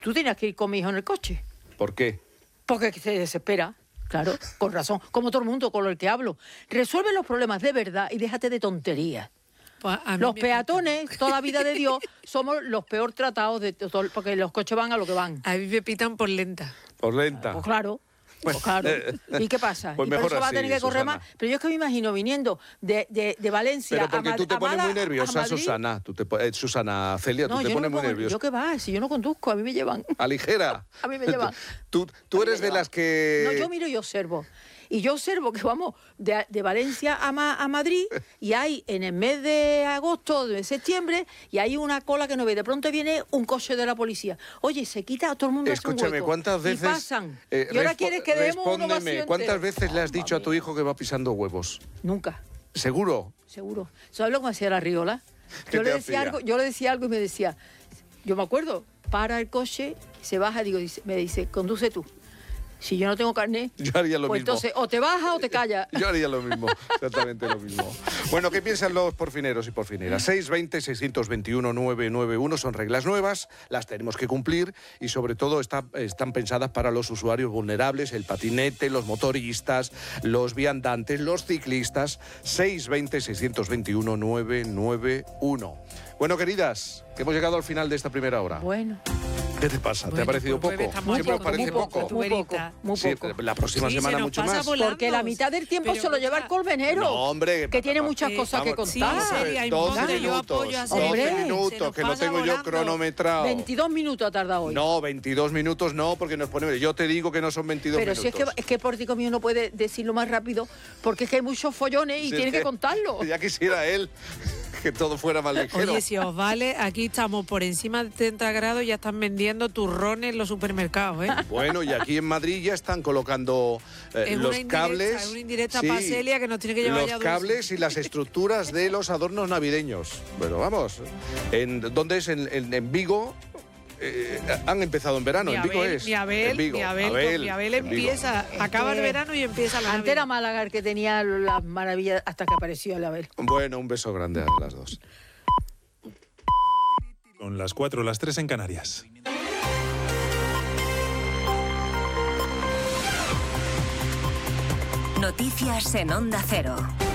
Tú tenías que ir con mi hijo en el coche. ¿Por qué? Porque se desespera. Claro, con razón. Como todo el mundo con el que hablo. Resuelve los problemas de verdad y déjate de tonterías. Pues los peatones, toda la vida de Dios, somos los peor tratados de todo, porque los coches van a lo que van. A mí me pitan por lenta. Por lenta. Pues claro. Pues claro. ¿Y qué pasa? Pues y por mejor eso va a así, tener que correr Susana. más. Pero yo es que me imagino viniendo de Valencia Pero porque tú te pones muy nerviosa, Madrid. Susana. Susana Celia, No, tú te yo pones no muy nerviosa. Yo qué va, si yo no conduzco, a mí me llevan. ¿A ligera? A mí me llevan. Tú eres de las que... No, yo miro y observo. Y yo observo que vamos de Valencia a Madrid y hay en el mes de agosto, de septiembre, y hay una cola que no ve. De pronto viene un coche de la policía. Oye, se quita, todo el mundo hace un Escúchame, hueco. ¿cuántas veces... Y pasan. Y ahora quieres que demos una ovación entera. ¿Cuántas veces le has dicho a tu hijo que va pisando huevos? Nunca. ¿Seguro? Seguro. ¿Sabes lo que me hacía la Riola? Yo le decía algo y me decía, yo me acuerdo, para el coche, se baja, me dice, conduce tú. Si yo no tengo carnet, yo haría lo pues mismo. Entonces o te bajas o te callas. Yo haría lo mismo, exactamente lo mismo. Bueno, ¿qué piensan los porfineros y porfineras? 620-621-991 son reglas nuevas, las tenemos que cumplir y sobre todo están pensadas para los usuarios vulnerables, el patinete, los motoristas, los viandantes, los ciclistas. 620-621-991. Bueno, queridas, que hemos llegado al final de esta primera hora. Bueno. ¿Qué te pasa? ¿Te ha parecido poco? ¿Siempre os parece poco? Muy poco. Sí, la próxima semana mucho más. Porque la mitad del tiempo se lo lleva el colmenero. No, hombre. Que tiene muchas cosas que contar. Sí, 12 minutos, que lo tengo yo cronometrado. 22 minutos ha tardado hoy. No, 22 minutos no, porque nos ponemos... Yo te digo que no son 22 minutos. Pero si es que el pórtico mío no puede decirlo más rápido, porque es que hay muchos follones y tiene que contarlo. Ya quisiera él que todo fuera más ligero. Oye, si os vale, aquí estamos por encima de 30 grados, ya están vendiendo turrones en los supermercados, ¿eh? Bueno, y aquí en Madrid ya están colocando los cables... Es una indirecta para Celia que nos tiene que llevar los ya cables y las estructuras de los adornos navideños. Bueno, vamos. ¿Dónde es? En Vigo... han empezado en verano, en Vigo es. Mi Abel empieza, acaba el verano y empieza la Navidad. Antes era Málaga el que tenía las maravillas hasta que apareció el Abel. Bueno, un beso grande a las dos. Son las 4, las 3 en Canarias. Noticias en Onda Cero.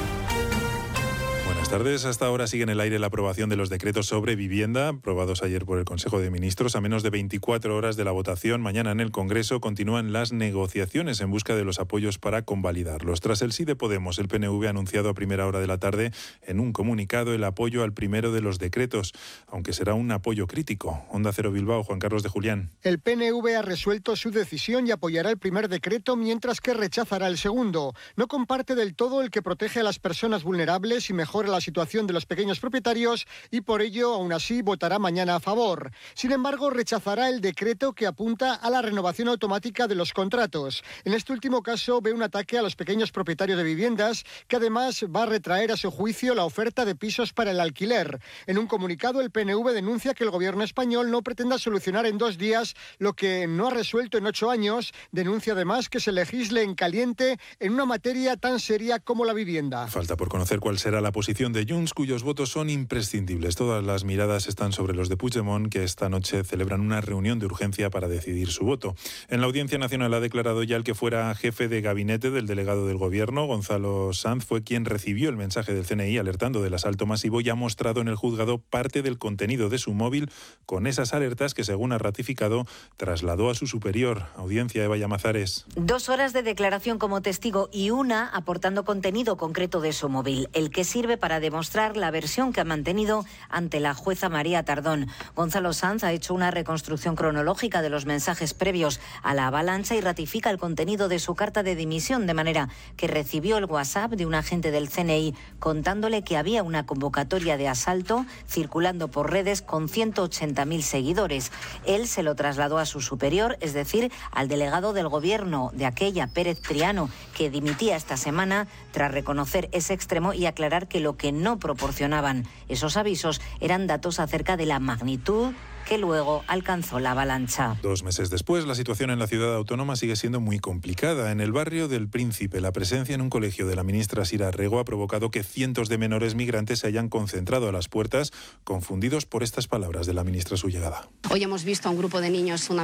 Buenas tardes. Hasta ahora sigue en el aire la aprobación de los decretos sobre vivienda, aprobados ayer por el Consejo de Ministros. A menos de 24 horas de la votación, mañana en el Congreso continúan las negociaciones en busca de los apoyos para convalidarlos. Tras el sí de Podemos, el PNV ha anunciado a primera hora de la tarde en un comunicado el apoyo al primero de los decretos, aunque será un apoyo crítico. Onda Cero Bilbao, Juan Carlos de Julián. El PNV ha resuelto su decisión y apoyará el primer decreto, mientras que rechazará el segundo. No comparte del todo el que protege a las personas vulnerables y mejora la situación de los pequeños propietarios y por ello, aún así, votará mañana a favor. Sin embargo, rechazará el decreto que apunta a la renovación automática de los contratos. En este último caso, ve un ataque a los pequeños propietarios de viviendas, que además va a retraer a su juicio la oferta de pisos para el alquiler. En un comunicado, el PNV denuncia que el gobierno español no pretenda solucionar en 2 días lo que no ha resuelto en 8 años. Denuncia además que se legisle en caliente en una materia tan seria como la vivienda. Falta por conocer cuál será la posición de Junts, cuyos votos son imprescindibles. Todas las miradas están sobre los de Puigdemont, que esta noche celebran una reunión de urgencia para decidir su voto. En la Audiencia Nacional ha declarado ya el que fuera jefe de gabinete del delegado del Gobierno, Gonzalo Sanz, fue quien recibió el mensaje del CNI alertando del asalto masivo y ha mostrado en el juzgado parte del contenido de su móvil con esas alertas que, según ha ratificado, trasladó a su superior. Audiencia, Eva Llamazares. 2 horas de declaración como testigo y una aportando contenido concreto de su móvil, el que sirve para demostrar la versión que ha mantenido ante la jueza María Tardón. Gonzalo Sanz ha hecho una reconstrucción cronológica de los mensajes previos a la avalancha y ratifica el contenido de su carta de dimisión, de manera que recibió el WhatsApp de un agente del CNI contándole que había una convocatoria de asalto circulando por redes con 180.000 seguidores. Él se lo trasladó a su superior, es decir, al delegado del Gobierno de aquella, Pérez Triano, que dimitía esta semana tras reconocer ese extremo y aclarar que lo que no proporcionaban esos avisos eran datos acerca de la magnitud que luego alcanzó la avalancha. 2 meses después, la situación en la ciudad autónoma sigue siendo muy complicada. En el barrio del Príncipe, la presencia en un colegio de la ministra Sira Rego ha provocado que cientos de menores migrantes se hayan concentrado a las puertas, confundidos por estas palabras de la ministra a su llegada. Hoy hemos visto a un grupo de niños